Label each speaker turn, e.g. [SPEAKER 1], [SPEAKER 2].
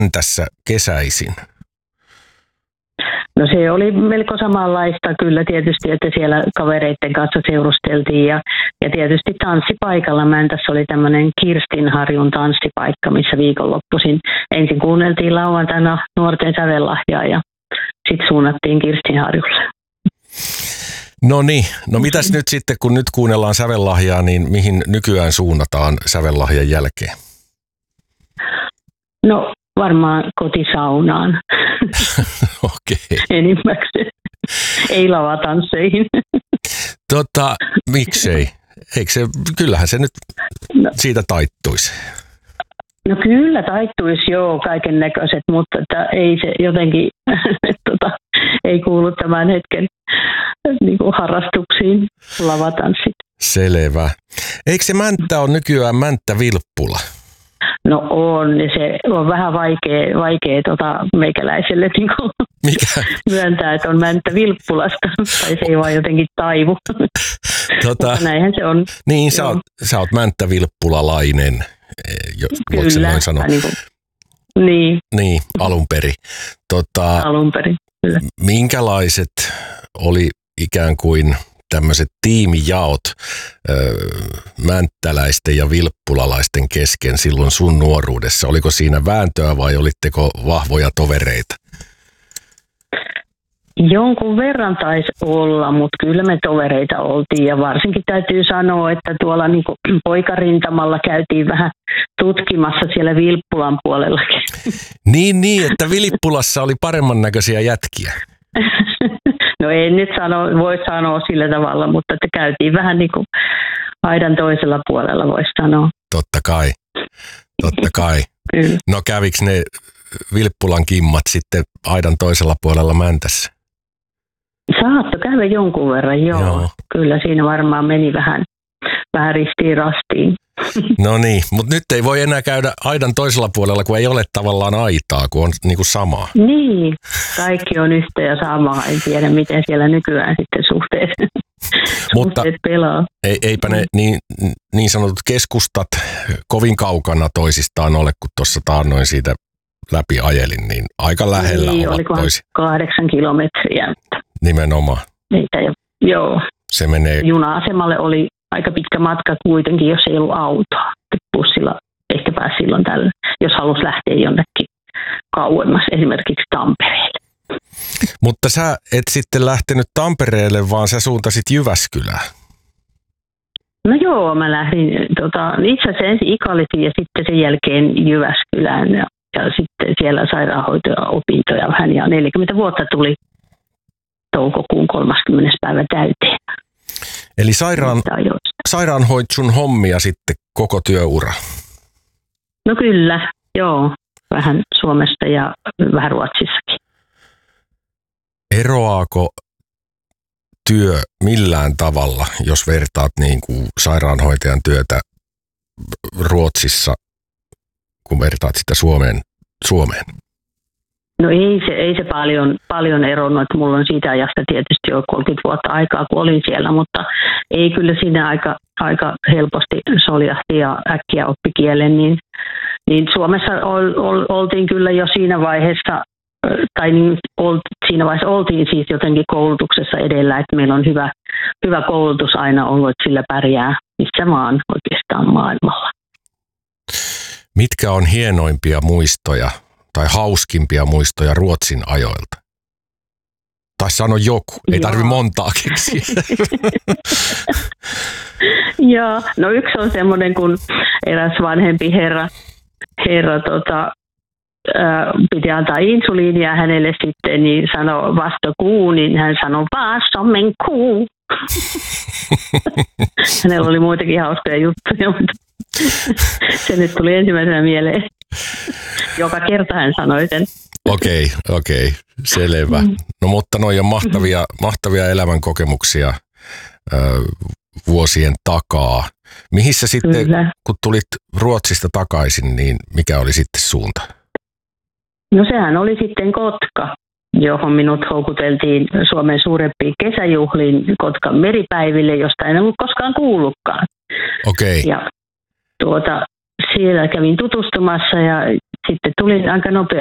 [SPEAKER 1] Mäntässä kesäisin?
[SPEAKER 2] No se oli melko samanlaista kyllä tietysti, että siellä kavereiden kanssa seurusteltiin ja tietysti tanssipaikalla Mäntässä oli tämmöinen Kirstinharjun tanssipaikka, missä viikonloppuisin ensin kuunneltiin lauantaina nuorten sävellahjaa ja sitten suunnattiin Kirstinharjulle.
[SPEAKER 1] No niin, no mitäs nyt sitten, kun nyt kuunnellaan sävellahjaa, niin mihin nykyään suunnataan sävellahjan jälkeen?
[SPEAKER 2] No varmaan kotisaunaan.
[SPEAKER 1] Okei.
[SPEAKER 2] Enimmäkseen. Ei lavatansseihin.
[SPEAKER 1] Miksei? Kyllähän se nyt siitä taittuisi.
[SPEAKER 2] No kyllä taittuisi joo, kaiken näköiset, mutta että ei se jotenkin ei kuulu tämän hetken niin kuin harrastuksiin lavatanssit.
[SPEAKER 1] Selvä. Eikö se Mänttä ole nykyään Mänttä Vilppula?
[SPEAKER 2] No on, ja se on vähän vaikea meikäläiselle niin myöntää, että on Mänttä Vilppulasta, tai se ei vaan jotenkin taivu. Näinhän se on.
[SPEAKER 1] Niin, sä oot Mänttä Vilppulalainen, voiko se noin sanoa?
[SPEAKER 2] Niin,
[SPEAKER 1] alun perin.
[SPEAKER 2] Alun perin, kyllä.
[SPEAKER 1] Minkälaiset oli ikään kuin tämmöiset tiimijaot mänttäläisten ja vilppulalaisten kesken silloin sun nuoruudessa? Oliko siinä vääntöä vai olitteko vahvoja tovereita?
[SPEAKER 2] Jonkun verran taisi olla, mutta kyllä me tovereita oltiin ja varsinkin täytyy sanoa, että tuolla niin kuin poikarintamalla käytiin vähän tutkimassa siellä Vilppulan puolellakin.
[SPEAKER 1] Niin, että Vilppulassa oli paremman näköisiä jätkiä.
[SPEAKER 2] No en nyt voi sanoa sillä tavalla, mutta että käytiin vähän niin kuin aidan toisella puolella, voisi sanoa.
[SPEAKER 1] Totta kai. No käviks ne Vilppulan kimmat sitten aidan toisella puolella Mäntässä?
[SPEAKER 2] Saatto käydä jonkun verran, joo. Kyllä siinä varmaan meni vähän ristiin rastiin.
[SPEAKER 1] No niin, mutta nyt ei voi enää käydä aidan toisella puolella, kun ei ole tavallaan aitaa, kun on niin kuin samaa.
[SPEAKER 2] Niin, kaikki on yhtä ja samaa. En tiedä, miten siellä nykyään sitten suhteet pelaa.
[SPEAKER 1] Eipä ne niin sanotut keskustat kovin kaukana toisistaan ole, kun tuossa taannoin siitä läpi ajelin, niin aika lähellä ovat toisiaan.
[SPEAKER 2] 8 kilometriä.
[SPEAKER 1] Nimenomaan.
[SPEAKER 2] Joo.
[SPEAKER 1] Se menee.
[SPEAKER 2] Juna-asemalle oli aika pitkä matka kuitenkin, jos ei ollut autoa. Bussilla ehkä pääsi silloin tällä, jos halusi lähteä jonnekin kauemmas, esimerkiksi Tampereelle.
[SPEAKER 1] Mutta sä et sitten lähtenyt Tampereelle, vaan sä suuntasit Jyväskylään.
[SPEAKER 2] No joo, mä lähdin itse asiassa ensin Ikalitiin ja sitten sen jälkeen Jyväskylään ja sitten siellä sairaanhoitaja-opintoja vähän ja 40 vuotta tuli toukokuun 30. päivä täyteen.
[SPEAKER 1] Eli sairaanhoit sun hommia sitten koko työura?
[SPEAKER 2] No kyllä, joo. Vähän Suomesta ja vähän Ruotsissakin.
[SPEAKER 1] Eroaako työ millään tavalla, jos vertaat niin kuin sairaanhoitajan työtä Ruotsissa, kun vertaat sitä Suomeen? No
[SPEAKER 2] ei se paljon eronnut, että mulla on siitä ajasta tietysti jo 30 vuotta aikaa, kun olin siellä, mutta ei kyllä siinä aika helposti soljahti ja äkkiä oppi kielen, niin Suomessa oltiin kyllä jo siinä vaiheessa, siinä vaiheessa oltiin siis jotenkin koulutuksessa edellä, että meillä on hyvä koulutus aina ollut, että sillä pärjää missä vaan oikeastaan maailmalla.
[SPEAKER 1] Mitkä on hienoimpia muistoja tai hauskimpia muistoja Ruotsin ajoilta? Tai sano joku, ei tarvitse montaa keksiä.
[SPEAKER 2] Joo, no yksi on semmoinen, kun eräs vanhempi herra piti antaa insuliinia hänelle sitten, niin sanoi vastakuu, niin hän sanoi vaasommen kuu. Hänellä oli muitakin hauskoja juttuja, mutta se nyt tuli ensimmäisenä mieleen. Joka kerta hän sanoi sen.
[SPEAKER 1] Okei, selvä. No mutta noi on mahtavia elämänkokemuksia vuosien takaa. Mihin sä sitten, kun tulit Ruotsista takaisin, niin mikä oli sitten suunta?
[SPEAKER 2] No sehän oli sitten Kotka, johon minut houkuteltiin Suomen suurempiin kesäjuhliin Kotkan meripäiville, josta en ollut koskaan kuullutkaan.
[SPEAKER 1] Okei.
[SPEAKER 2] Ja siellä kävin tutustumassa ja sitten tulin aika